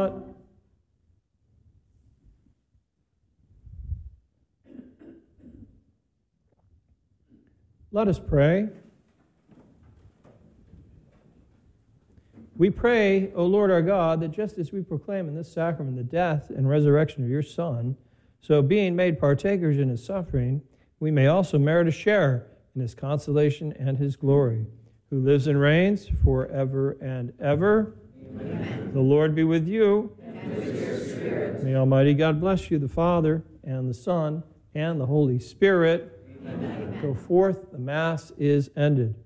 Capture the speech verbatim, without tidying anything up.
not. Let us pray. We pray, O Lord our God, that just as we proclaim in this sacrament the death and resurrection of your Son, so being made partakers in his suffering, we may also merit a share in his consolation and his glory, who lives and reigns forever and ever. Amen. The Lord be with you. And with your spirit. May Almighty God bless you, the Father, and the Son, and the Holy Spirit. Amen. Go forth, the Mass is ended.